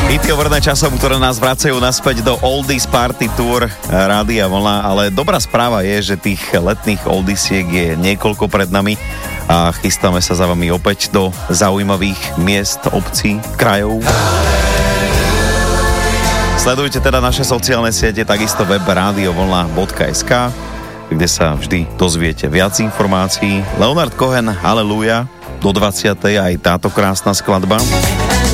Hity overné časom, ktoré nás vracajú naspäť do Oldies Party Tour Rádia Vlna, ale dobrá správa je, že tých letných oldisiek je niekoľko pred nami a chystáme sa za vami opäť do zaujímavých miest, obcí, krajov. Sledujte teda naše sociálne siete, takisto web radiovlna.sk, kde sa vždy dozviete viac informácií. Leonard Cohen, Halleluja, do 20. aj táto krásna skladba.